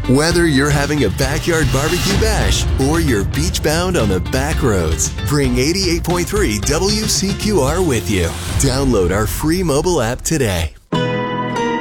Whether you're having a backyard barbecue bash or you're beach bound on the back roads, bring 88.3 WCQR with you. Download our free mobile app today.